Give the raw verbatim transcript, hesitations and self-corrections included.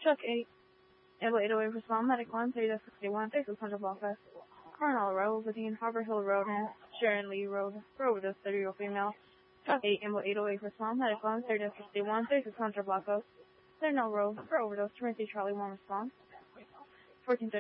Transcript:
Truck eight, Able eight oh eight respond, medic one, thirty sixty-one, thirty-six hundred block west. Coronel Road, between Harbor Hill Road and Sharon Lee Road, for overdose, thirty-year-old female. Truck eight, Able eight oh eight respond, medic one, thirty sixty-one, thirty-six hundred block west. Coronel Road, for overdose, Trinity Charlie one response. fourteen